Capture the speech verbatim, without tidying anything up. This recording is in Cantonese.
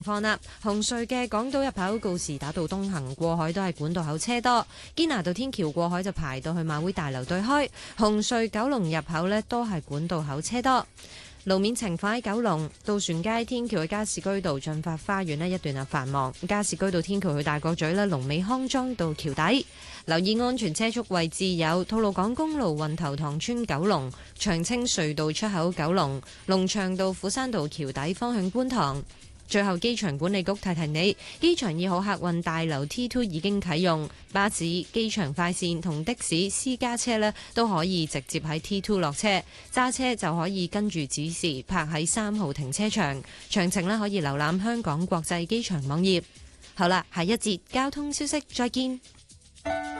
況啦，紅隧嘅港島入口告士打道東行過海都係管道口車多，堅拿道天橋過海就排到去馬會大樓對開。紅隧九龍入口呢都係管道口車多。路面情況喺九龍渡船街天橋嘅加士居道進發花園呢一段啊繁忙，加士居道天橋去大角咀呢龍尾康莊道橋底。留意安全車速位置有吐露港公路運頭塘村九龍、長青隧道出口九龍、龍翔道虎山道橋底方向觀塘。最後，機場管理局提提你，機場二號客運大樓 T 二 已經啟用，巴士、機場快線同的士私家車呢都可以直接喺 T 二落車，揸車就可以跟住指示泊喺三號停車場。詳情呢可以瀏覽香港國際機場網頁。好啦，下一節交通消息再見。